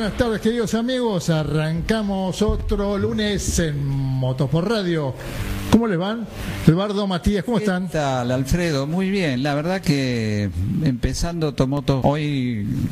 buenas tardes, queridos amigos. Arrancamos otro lunes en Motos por Radio. ¿Cómo les van? Eduardo, Matías, ¿cómo están? ¿Qué tal, Alfredo? Muy bien. La verdad que empezando Tomoto hoy